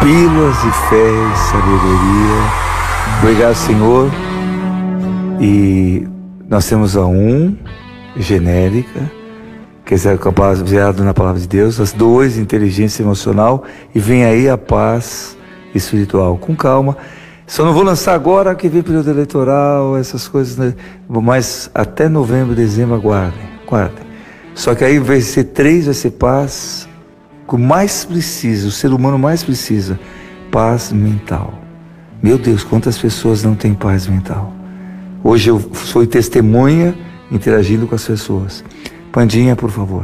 Pílulas de fé e sabedoria. Obrigado, Senhor. E nós temos a genérica, que é baseado na palavra de Deus. As 2, inteligência emocional. E vem aí a paz espiritual. Com calma. Só não vou lançar agora, que vem período eleitoral, essas coisas, né? Mas até novembro, dezembro, aguardem. Só que aí vai ser 3, vai ser paz. O mais precisa, o ser humano mais precisa, paz mental. Meu Deus, quantas pessoas não têm paz mental? Hoje eu fui testemunha interagindo com as pessoas. Pandinha, por favor.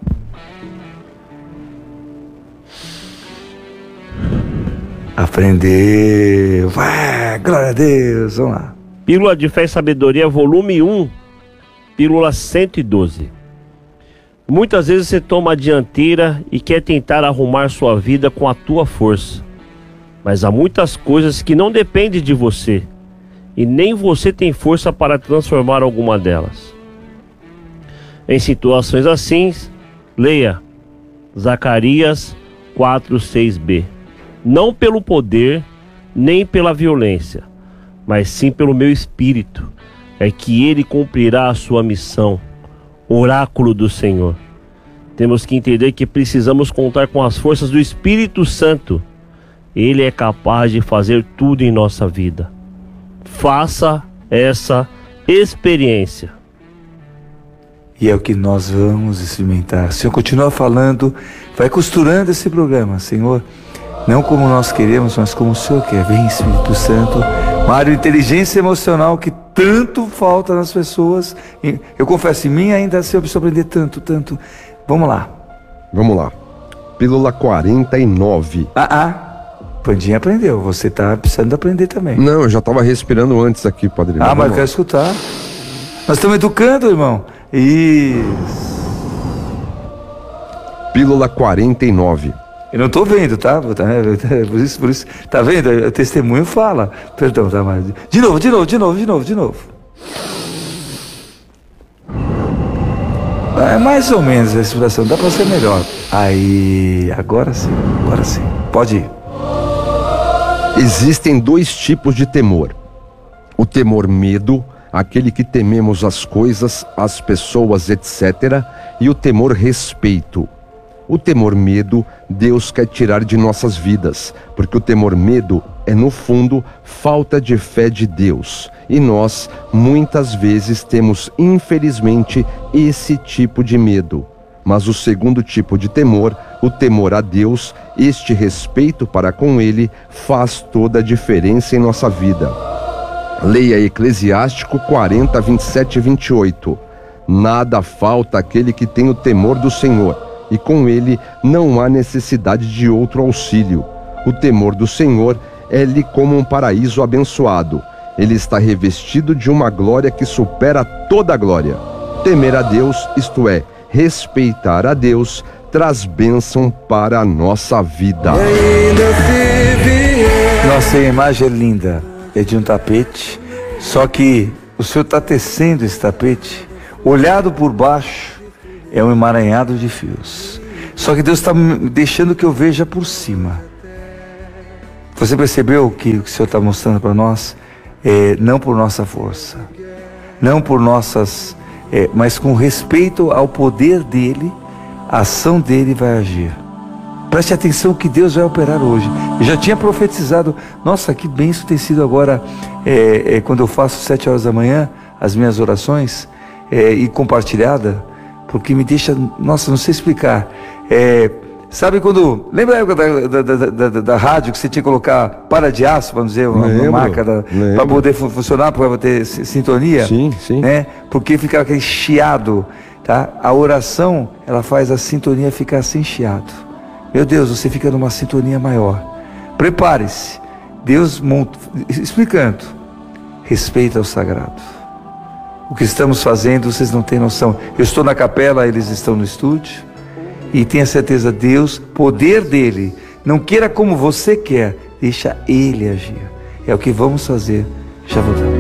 Aprender. Vai, glória a Deus, vamos lá. Pílula de Fé e Sabedoria, volume 1, pílula 112. Muitas vezes você toma a dianteira e quer tentar arrumar sua vida com a tua força. Mas há muitas coisas que não dependem de você, e nem você tem força para transformar alguma delas. Em situações assim, leia Zacarias 4:6b. Não pelo poder, nem pela violência, mas sim pelo meu espírito, é que ele cumprirá a sua missão. Oráculo do Senhor. Temos que entender que precisamos contar com as forças do Espírito Santo. Ele é capaz de fazer tudo em nossa vida. Faça essa experiência. E é o que nós vamos experimentar. O Senhor continua falando, vai costurando esse programa, Senhor. Não como nós queremos, mas como o Senhor quer. Vem, Espírito Santo. Mário, inteligência emocional que tanto falta nas pessoas. Eu confesso, em mim ainda se eu preciso aprender tanto. Vamos lá. Pílula 49. Pandinha aprendeu. Você tá precisando aprender também. Não, eu já estava respirando antes aqui, padre. Mas eu quero escutar. Nós estamos educando, irmão. Isso. Pílula 49. Eu não estou vendo, tá? Por isso. Tá vendo? O testemunho fala. Perdão, tá? Mas... De novo. É mais ou menos a expressão. Dá para ser melhor. Aí, agora sim. Pode ir. Existem 2 tipos de temor. O temor medo, aquele que tememos as coisas, as pessoas, etc. E o temor respeito. O temor medo, Deus quer tirar de nossas vidas, porque o temor medo é, no fundo, falta de fé de Deus. E nós, muitas vezes, temos, infelizmente, esse tipo de medo. Mas o segundo tipo de temor, o temor a Deus, este respeito para com Ele, faz toda a diferença em nossa vida. Leia Eclesiástico 40, 27 e 28. Nada falta àquele que tem o temor do Senhor, e com ele não há necessidade de outro auxílio. O temor do Senhor é-lhe como um paraíso abençoado. Ele está revestido de uma glória que supera toda a glória. Temer a Deus, isto é, respeitar a Deus, traz bênção para a nossa vida. Nossa, a imagem é linda. É de um tapete, só que o Senhor está tecendo esse tapete. Olhado por baixo, é um emaranhado de fios. Só que Deus está deixando que eu veja por cima. Você percebeu que o Senhor está mostrando para nós? Não por nossa força, não por nossas, mas com respeito ao poder dele, a ação dele vai agir. Preste atenção que Deus vai operar hoje. Eu já tinha profetizado. Nossa, que bênção tem sido agora, quando eu faço 7 horas da manhã, as minhas orações, e compartilhada, porque me deixa, nossa, não sei explicar. Sabe quando, lembra a época da rádio que você tinha que colocar para de aço, vamos dizer, uma marca para poder funcionar, para ter sintonia? Sim. Né? Porque ficava aquele chiado, tá? A oração, ela faz a sintonia ficar sem chiado. Meu Deus, você fica numa sintonia maior. Prepare-se. Deus monta, explicando, respeita o sagrado. O que estamos fazendo, vocês não têm noção. Eu estou na capela, eles estão no estúdio. E tenha certeza, Deus, poder dele, não queira como você quer, deixa ele agir. É o que vamos fazer. Já voltamos.